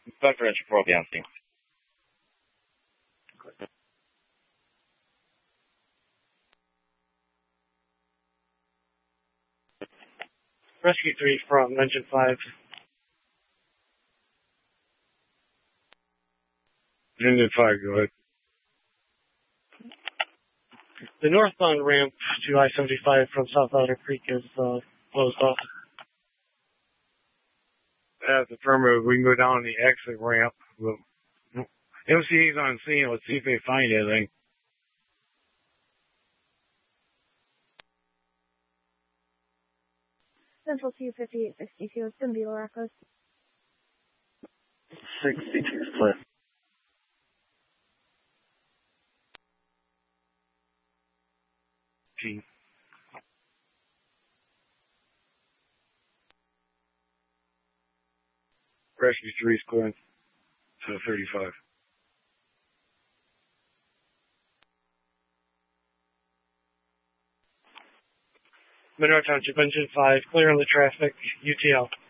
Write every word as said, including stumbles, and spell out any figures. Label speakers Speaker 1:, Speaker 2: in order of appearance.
Speaker 1: Vector entry four will be on scene.
Speaker 2: Rescue three from Engine five.
Speaker 3: Engine five, go ahead.
Speaker 2: The northbound ramp to I seventy-five from South Otter Creek is uh, closed off.
Speaker 3: That's affirmative. We can go down the exit ramp. We'll, M C A's on scene. Let's see if they find anything.
Speaker 4: Central two fifty-eight sixty-two. It's going to be Loracos.
Speaker 5: sixty-two split.
Speaker 3: G. Rescue three's clearing to thirty-five.
Speaker 2: Monroe Township, Engine five, clear on the traffic, U T L.